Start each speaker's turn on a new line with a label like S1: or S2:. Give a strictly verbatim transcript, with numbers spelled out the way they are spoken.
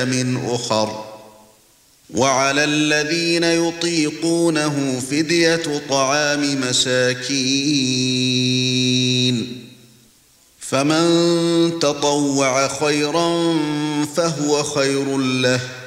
S1: من أخر وعلى الذين يطيقونه فدية طعام مساكين فمن تطوع خيرا فهو خير له